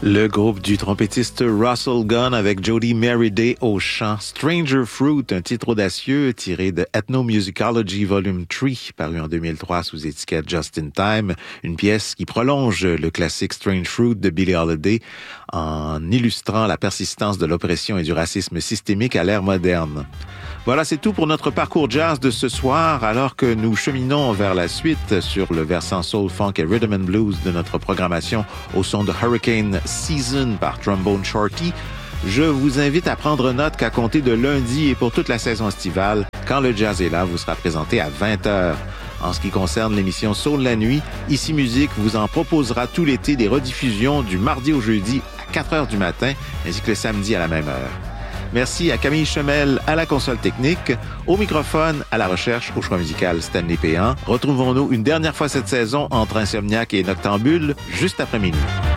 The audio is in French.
Le groupe du trompettiste Russell Gunn avec Jody Merriday au chant. Stranger Fruit, un titre audacieux tiré de Ethnomusicology Volume 3, paru en 2003 sous étiquette Just in Time. Une pièce qui prolonge le classique Strange Fruit de Billie Holiday en illustrant la persistance de l'oppression et du racisme systémique à l'ère moderne. Voilà, c'est tout pour notre parcours jazz de ce soir, alors que nous cheminons vers la suite sur le versant soul, funk et rhythm and blues de notre programmation au son de Hurricane Season par Trombone Shorty. Je vous invite à prendre note qu'à compter de lundi et pour toute la saison estivale, Quand le jazz est là, vous sera présenté à 20h. En ce qui concerne l'émission Soul la nuit, Ici Musique vous en proposera tout l'été des rediffusions du mardi au jeudi à 4h du matin, ainsi que le samedi à la même heure. Merci à Camille Chemel à la console technique, au microphone, à la recherche, au choix musical Stanley Péan. Retrouvons-nous une dernière fois cette saison entre Insomniaque et Noctambule, juste après minuit.